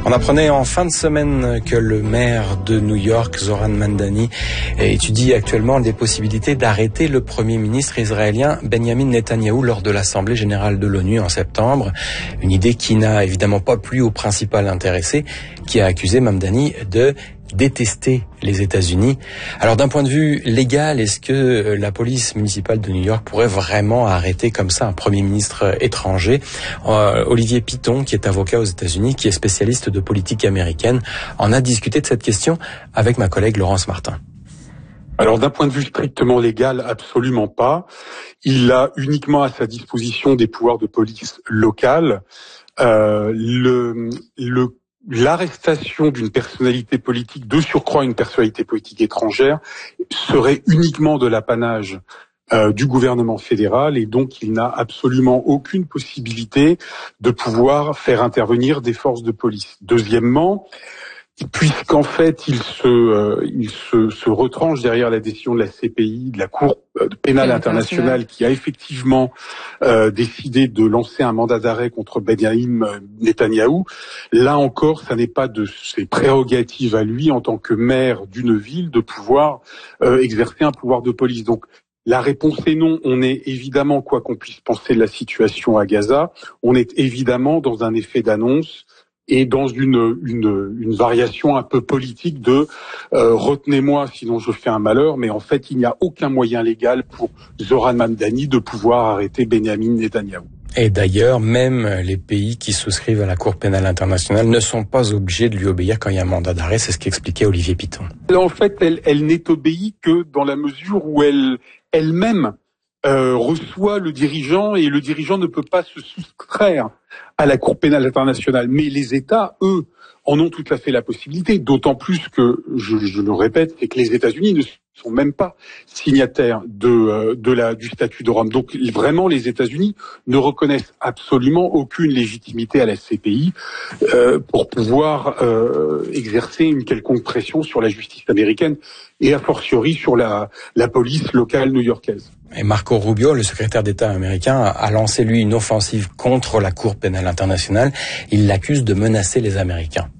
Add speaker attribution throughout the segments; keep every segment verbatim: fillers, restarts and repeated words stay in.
Speaker 1: On apprenait en fin de semaine que le maire de New York, Zoran Mamdani, étudie actuellement les possibilités d'arrêter le premier ministre israélien Benjamin Netanyahou lors de l'Assemblée générale de l'ONU en septembre. Une idée qui n'a évidemment pas plu au principal intéressé, qui a accusé Mamdani de détester les États-Unis. Alors d'un point de vue légal, est-ce que la police municipale de New York pourrait vraiment arrêter comme ça un premier ministre étranger? euh, Olivier Piton, qui est avocat aux États-Unis, qui est spécialiste de politique américaine, en a discuté de cette question avec ma collègue Laurence Martin.
Speaker 2: Alors d'un point de vue strictement légal, absolument pas. Il a uniquement à sa disposition des pouvoirs de police locale. Euh, le, le L'arrestation d'une personnalité politique, de surcroît une personnalité politique étrangère, serait uniquement de l'apanage euh, du gouvernement fédéral et donc il n'a absolument aucune possibilité de pouvoir faire intervenir des forces de police. Deuxièmement, puisqu'en fait il se euh, il se, se retranche derrière la décision de la C P I, de la Cour pénale internationale, qui a effectivement euh, décidé de lancer un mandat d'arrêt contre Benjamin Netanyahou. Là encore, ça n'est pas de ses prérogatives à lui en tant que maire d'une ville de pouvoir euh, exercer un pouvoir de police. Donc la réponse est non. On est évidemment, quoi qu'on puisse penser de la situation à Gaza, on est évidemment dans un effet d'annonce et dans une, une, une variation un peu politique de euh, retenez-moi sinon je fais un malheur, mais en fait il n'y a aucun moyen légal pour Zoran Mamdani de pouvoir arrêter Benjamin Netanyahou.
Speaker 1: Et d'ailleurs, même les pays qui souscrivent à la Cour pénale internationale ne sont pas obligés de lui obéir quand il y a un mandat d'arrêt, c'est ce qu'expliquait Olivier Piton.
Speaker 2: En fait, elle, elle n'est obéie que dans la mesure où elle elle-même Euh, reçoit le dirigeant et le dirigeant ne peut pas se soustraire à la Cour pénale internationale. Mais les États, eux, en ont tout à fait la possibilité, d'autant plus que, je, je le répète, c'est que les États-Unis ne sont même pas signataires de, euh, de la, du statut de Rome. Donc vraiment, les États-Unis ne reconnaissent absolument aucune légitimité à la C P I euh, pour pouvoir euh, exercer une quelconque pression sur la justice américaine et a fortiori sur la, la police locale new-yorkaise.
Speaker 1: Et Marco Rubio, le secrétaire d'État américain, a lancé, lui, une offensive contre la Cour pénale internationale. Il l'accuse de menacer les Américains.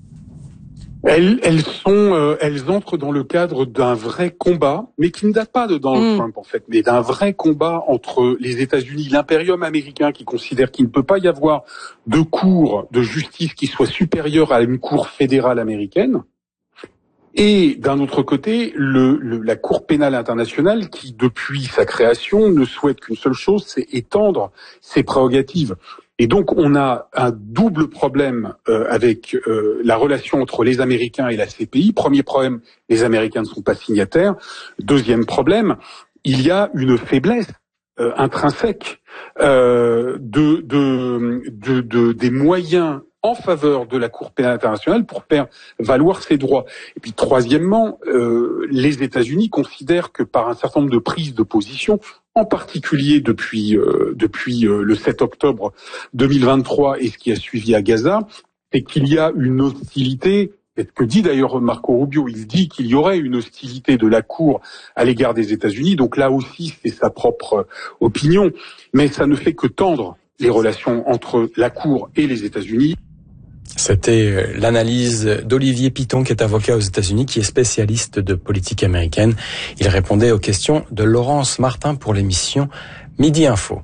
Speaker 2: Elles, elles sont, euh, elles entrent dans le cadre d'un vrai combat, mais qui ne date pas de Donald mmh. Trump en fait, mais d'un vrai combat entre les États-Unis, l'impérium américain qui considère qu'il ne peut pas y avoir de cour de justice qui soit supérieure à une cour fédérale américaine. Et d'un autre côté, le, le, la Cour pénale internationale qui, depuis sa création, ne souhaite qu'une seule chose, c'est étendre ses prérogatives. Et donc, on a un double problème euh, avec euh, la relation entre les Américains et la C P I. Premier problème, les Américains ne sont pas signataires. Deuxième problème, il y a une faiblesse euh, intrinsèque euh, de, de, de, de, des moyens en faveur de la Cour pénale internationale pour faire valoir ses droits. Et puis troisièmement, euh, les États-Unis considèrent que par un certain nombre de prises de position, en particulier depuis euh, depuis euh, le sept octobre deux mille vingt-trois et ce qui a suivi à Gaza, c'est qu'il y a une hostilité. C'est ce que dit d'ailleurs Marco Rubio. Il dit qu'il y aurait une hostilité de la Cour à l'égard des États-Unis. Donc là aussi, c'est sa propre opinion, mais ça ne fait que tendre les relations entre la Cour et les États-Unis.
Speaker 1: C'était l'analyse d'Olivier Piton, qui est avocat aux États-Unis, qui est spécialiste de politique américaine. Il répondait aux questions de Laurence Martin pour l'émission Midi Info.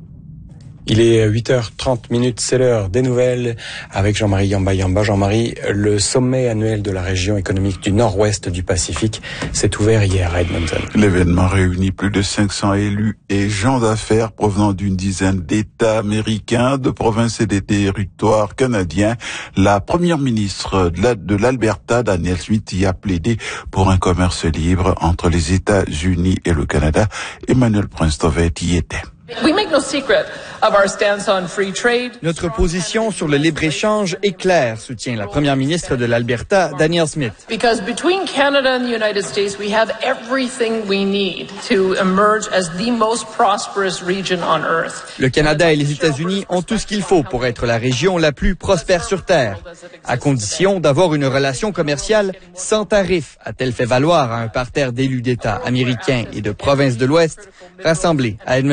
Speaker 1: Il est huit heures trente minutes, c'est l'heure des nouvelles avec Jean-Marie Yamba Yamba. Jean-Marie, le sommet annuel de la région économique du Nord-Ouest du Pacifique s'est ouvert hier à Edmonton.
Speaker 3: L'événement réunit plus de cinq cents élus et gens d'affaires provenant d'une dizaine d'États américains, de provinces et des territoires canadiens. La première ministre de l'Alberta, Danielle Smith, y a plaidé pour un commerce libre entre les États-Unis et le Canada. Emmanuel Prince-Tovet y était.
Speaker 4: Notre position sur le libre-échange est claire, soutient la première ministre de l'Alberta, Danielle Smith.
Speaker 5: Because between Canada and the United States, we have everything we need to emerge as the most prosperous region on Earth.
Speaker 4: Le Canada et les États-Unis ont tout ce qu'il faut pour être la région la plus prospère sur Terre, à condition d'avoir une relation commerciale sans tarif, a-t-elle fait valoir à un parterre d'élus d'États américains et de provinces de l'Ouest rassemblés à Edmonton.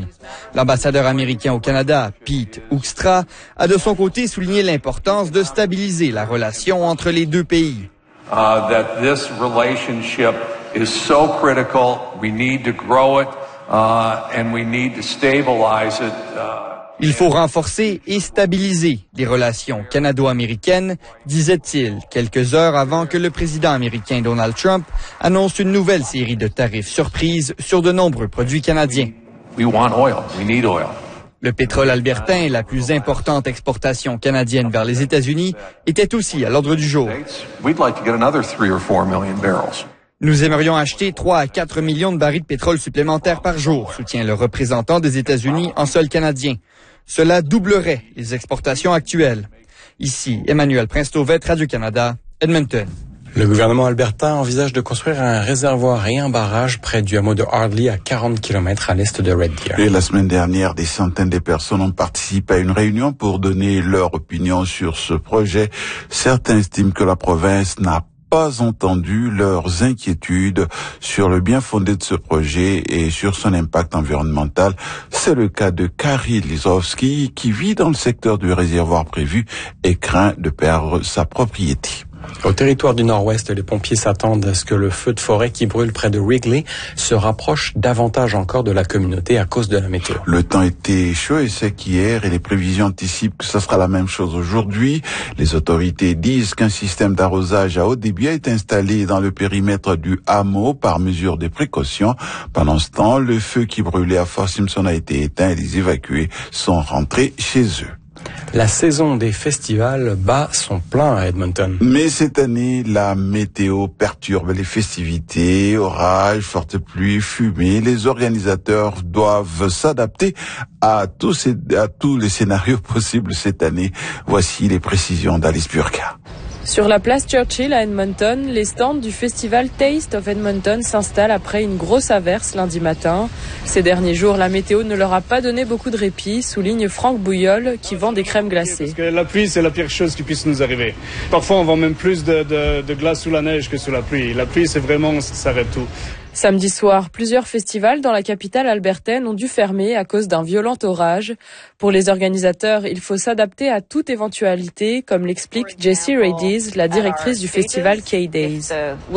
Speaker 4: L'ambassadeur américain au Canada, Pete Hoekstra, a de son côté souligné l'importance de stabiliser la relation entre les deux pays.
Speaker 6: Uh, that this relationship is so critical. We need to grow it, uh, and we need to stabilize it. Uh,
Speaker 4: Il faut renforcer et stabiliser les relations canado-américaines, disait-il, quelques heures avant que le président américain Donald Trump annonce une nouvelle série de tarifs surprises sur de nombreux produits canadiens.
Speaker 6: We want oil. We need oil.
Speaker 4: Le pétrole albertain, la plus importante exportation canadienne vers les États-Unis, était aussi à l'ordre du jour.
Speaker 6: We'd like to get another three or four million barrels.
Speaker 4: Nous aimerions acheter trois à quatre millions de barils de pétrole supplémentaires par jour, soutient le représentant des États-Unis en sol canadien. Cela doublerait les exportations actuelles. Ici, Emmanuel Prince-Tauvette, Radio-Canada, Edmonton.
Speaker 1: Le gouvernement albertain envisage de construire un réservoir et un barrage près du hameau de Ardley à quarante kilomètres à l'est de Red Deer.
Speaker 3: Et la semaine dernière, des centaines de personnes ont participé à une réunion pour donner leur opinion sur ce projet. Certains estiment que la province n'a pas entendu leurs inquiétudes sur le bien fondé de ce projet et sur son impact environnemental. C'est le cas de Kari Lizowski qui vit dans le secteur du réservoir prévu et craint de perdre sa propriété.
Speaker 1: Au territoire du Nord-Ouest, les pompiers s'attendent à ce que le feu de forêt qui brûle près de Wrigley se rapproche davantage encore de la communauté à cause de la météo.
Speaker 3: Le temps était chaud et sec hier et les prévisions anticipent que ce sera la même chose aujourd'hui. Les autorités disent qu'un système d'arrosage à haut débit a été installé dans le périmètre du hameau par mesure de précaution. Pendant ce temps, le feu qui brûlait à Fort Simpson a été éteint et les évacués sont rentrés chez eux.
Speaker 1: La saison des festivals bat son plein à Edmonton.
Speaker 3: Mais cette année, la météo perturbe les festivités, orages, fortes pluies, fumée. Les organisateurs doivent s'adapter à tous, ces, à tous les scénarios possibles cette année. Voici les précisions d'Alice Burka.
Speaker 7: Sur la place Churchill à Edmonton, les stands du festival Taste of Edmonton s'installent après une grosse averse lundi matin. Ces derniers jours, la météo ne leur a pas donné beaucoup de répit, souligne Franck Bouillol, qui vend des crèmes glacées.
Speaker 8: Parce que la pluie, c'est la pire chose qui puisse nous arriver. Parfois, on vend même plus de, de, de glace sous la neige que sous la pluie. La pluie, c'est vraiment, ça arrête tout.
Speaker 7: Samedi soir, plusieurs festivals dans la capitale albertaine ont dû fermer à cause d'un violent orage. Pour les organisateurs, il faut s'adapter à toute éventualité, comme l'explique Jessie Radies, la directrice du festival K-Days.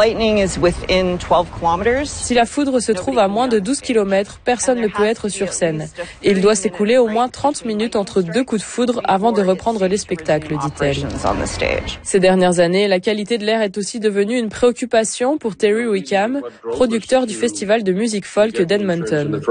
Speaker 7: Si la foudre se trouve à moins de douze kilomètres, personne ne peut être sur scène. Et il doit s'écouler au moins trente minutes entre deux coups de foudre avant de reprendre les spectacles, dit-elle. Ces dernières années, la qualité de l'air est aussi devenue une préoccupation pour Terry Wickham, producteur du festival de musique folk d'Edmonton.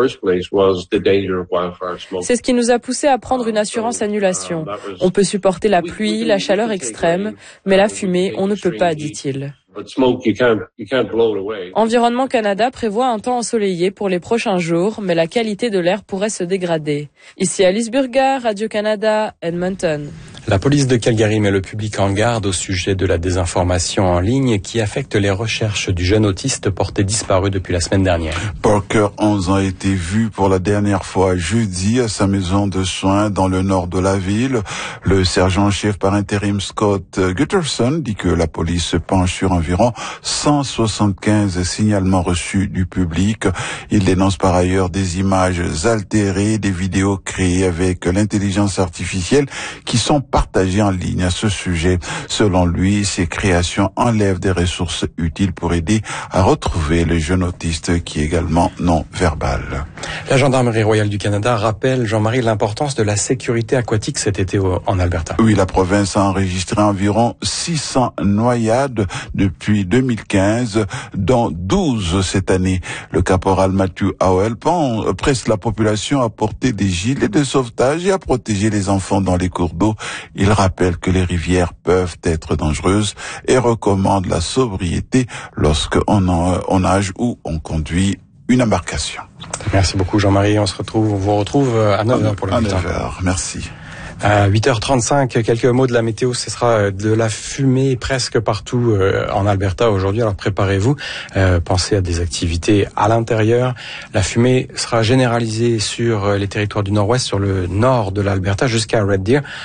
Speaker 7: C'est ce qui nous a poussé à prendre une assurance annulation. On peut supporter la pluie, la chaleur extrême, mais la fumée, on ne peut pas, dit-il. Environnement Canada prévoit un temps ensoleillé pour les prochains jours, mais la qualité de l'air pourrait se dégrader. Ici Alice Burga, Radio-Canada, Edmonton.
Speaker 1: La police de Calgary met le public en garde au sujet de la désinformation en ligne qui affecte les recherches du jeune autiste porté disparu depuis la semaine dernière.
Speaker 3: Parker, onze ans, a été vu pour la dernière fois jeudi à sa maison de soins dans le nord de la ville. Le sergent-chef par intérim Scott Gutterson dit que la police se penche sur environ cent soixante-quinze signalements reçus du public. Il dénonce par ailleurs des images altérées, des vidéos créées avec l'intelligence artificielle qui sont partagées en ligne à ce sujet. Selon lui, ces créations enlèvent des ressources utiles pour aider à retrouver le jeune autiste qui est également non-verbal.
Speaker 1: La Gendarmerie royale du Canada rappelle, Jean-Marie, l'importance de la sécurité aquatique cet été en Alberta.
Speaker 3: Oui, la province a enregistré environ six cents noyades depuis deux mille quinze, dont douze cette année. Le caporal Matthew Howell presse la population à porter des gilets de sauvetage et à protéger les enfants dans les cours d'eau. Il rappelle que les rivières peuvent être dangereuses et recommande la sobriété lorsqu'on on nage ou on conduit une embarcation.
Speaker 1: Merci beaucoup Jean-Marie, on se retrouve, on vous retrouve à neuf heures pour le bulletin.
Speaker 3: À neuf heures, merci.
Speaker 1: À huit heures trente-cinq, quelques mots de la météo. Ce sera de la fumée presque partout en Alberta aujourd'hui. Alors préparez-vous, euh, pensez à des activités à l'intérieur. La fumée sera généralisée sur les territoires du Nord-Ouest, sur le nord de l'Alberta jusqu'à Red Deer.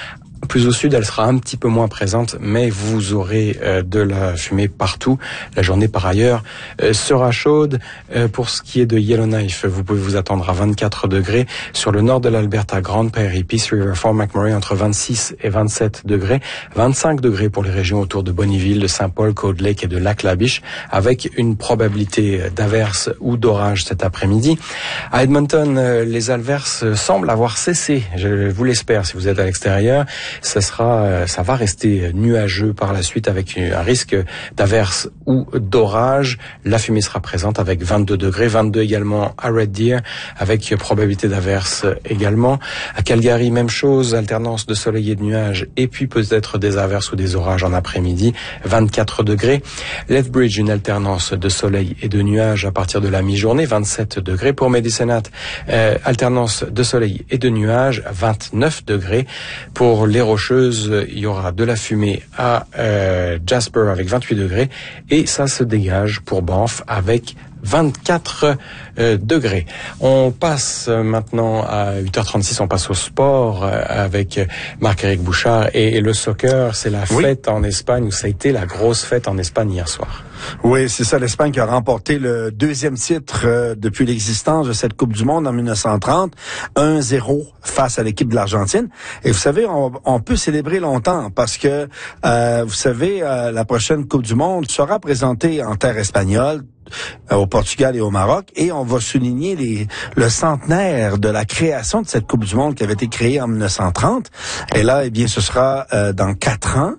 Speaker 1: Plus au sud, elle sera un petit peu moins présente, mais vous aurez euh, de la fumée partout. La journée, par ailleurs, euh, sera chaude. Euh, pour ce qui est de Yellowknife, vous pouvez vous attendre à vingt-quatre degrés. Sur le nord de l'Alberta, Grande Prairie, Peace River, Fort McMurray, entre vingt-six et vingt-sept degrés. vingt-cinq degrés pour les régions autour de Bonnyville, de Saint-Paul, Cold Lake et de Lac-La-Biche, avec une probabilité d'averse ou d'orage cet après-midi. À Edmonton, euh, les averses semblent avoir cessé. Je vous l'espère si vous êtes à l'extérieur. Ça sera, ça va rester nuageux par la suite avec un risque d'averse ou d'orage. La fumée sera présente avec vingt-deux degrés, vingt-deux également à Red Deer avec probabilité d'averse également. À Calgary, même chose, alternance de soleil et de nuages et puis peut-être des averses ou des orages en après-midi, vingt-quatre degrés. Lethbridge, une alternance de soleil et de nuages à partir de la mi-journée, vingt-sept degrés. Pour Medicine Hat, euh, alternance de soleil et de nuages, vingt-neuf degrés. Pour les Rocheuses, il y aura de la fumée à euh, Jasper avec vingt-huit degrés et ça se dégage pour Banff avec vingt-quatre euh, degrés. On passe maintenant à huit heures trente-six, on passe au sport euh, avec Marc-Éric Bouchard et, et le soccer, c'est la fête oui. en Espagne, où ça a été la grosse fête en Espagne hier soir.
Speaker 9: Oui, c'est ça, l'Espagne qui a remporté le deuxième titre euh, depuis l'existence de cette Coupe du Monde en dix-neuf cent trente, un zéro face à l'équipe de l'Argentine. Et vous savez, on, on peut célébrer longtemps parce que, euh, vous savez, euh, la prochaine Coupe du Monde sera présentée en terre espagnole, au Portugal et au Maroc, et on va souligner les, le centenaire de la création de cette Coupe du Monde qui avait été créée en dix-neuf cent trente. Et là, eh bien, ce sera euh, dans quatre ans,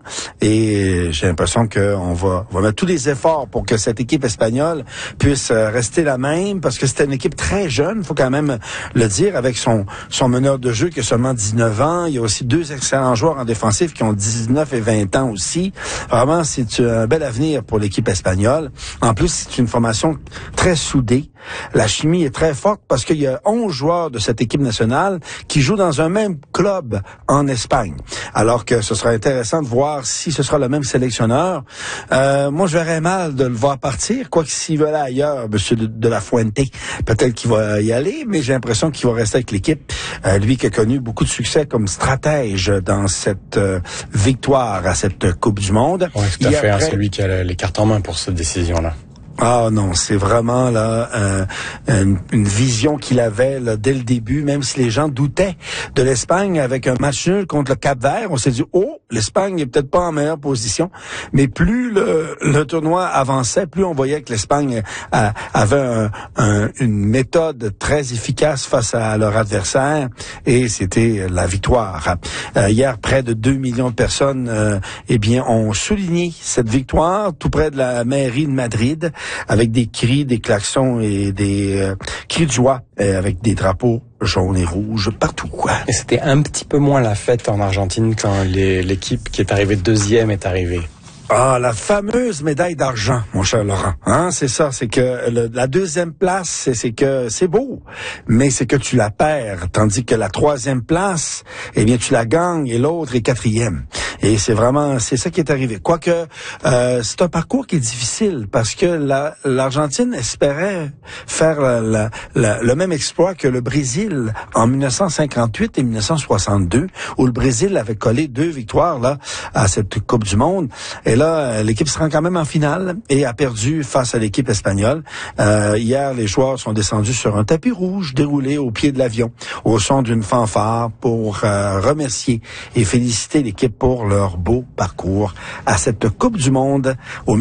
Speaker 9: et j'ai l'impression qu'on va, on va mettre tous les efforts pour que cette équipe espagnole puisse euh, rester la même, parce que c'était une équipe très jeune, faut quand même le dire, avec son, son meneur de jeu qui a seulement dix-neuf ans. Il y a aussi deux excellents joueurs en défensif qui ont dix-neuf et vingt ans aussi. Vraiment, c'est un bel avenir pour l'équipe espagnole. En plus, c'est une formation très soudée. La chimie est très forte parce qu'il y a onze joueurs de cette équipe nationale qui jouent dans un même club en Espagne. Alors que ce sera intéressant de voir si ce sera le même sélectionneur. Euh, moi, je verrais mal de le voir partir. Quoique s'il veut aller ailleurs, monsieur de, de la Fuente, peut-être qu'il va y aller, mais j'ai l'impression qu'il va rester avec l'équipe. Euh, lui qui a connu beaucoup de succès comme stratège dans cette euh, victoire à cette Coupe du Monde.
Speaker 1: Oui, tout à fait. Après... C'est lui qui a les cartes en main pour cette décision-là.
Speaker 9: Ah non, c'est vraiment là euh, une, une vision qu'il avait là, dès le début, même si les gens doutaient de l'Espagne avec un match nul contre le Cap-Vert. On s'est dit, oh, l'Espagne est peut-être pas en meilleure position. Mais plus le, le tournoi avançait, plus on voyait que l'Espagne a, avait un, un, une méthode très efficace face à leur adversaire, et c'était la victoire. Euh, hier, près de deux millions de personnes euh, eh bien, ont souligné cette victoire tout près de la mairie de Madrid, avec des cris, des klaxons et des euh, cris de joie, euh, avec des drapeaux jaunes et rouges partout, quoi.
Speaker 1: Et c'était un petit peu moins la fête en Argentine quand les, l'équipe qui est arrivée deuxième est arrivée.
Speaker 9: Ah, la fameuse médaille d'argent, mon cher Laurent. Hein, c'est ça, c'est que le, la deuxième place, c'est, c'est que c'est beau, mais c'est que tu la perds, tandis que la troisième place, eh bien, tu la gagnes et l'autre est quatrième. Et c'est vraiment, c'est ça qui est arrivé. Quoique, euh, c'est un parcours qui est difficile parce que la, l'Argentine espérait faire la, la, la, le même exploit que le Brésil en dix-neuf cent cinquante-huit et dix-neuf cent soixante-deux, où le Brésil avait collé deux victoires là à cette Coupe du Monde. Et là, l'équipe se rend quand même en finale et a perdu face à l'équipe espagnole. Euh, hier, les joueurs sont descendus sur un tapis rouge déroulé au pied de l'avion, au son d'une fanfare pour euh, remercier et féliciter l'équipe pour leur beau parcours à cette Coupe du Monde au